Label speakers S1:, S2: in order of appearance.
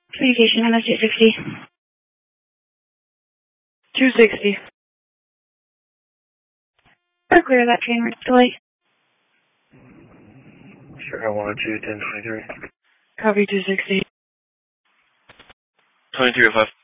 S1: Communication, MS 260. 260. We're clear of that train delay.
S2: Sierra 102, 1023.
S1: Copy 260.
S2: 2305.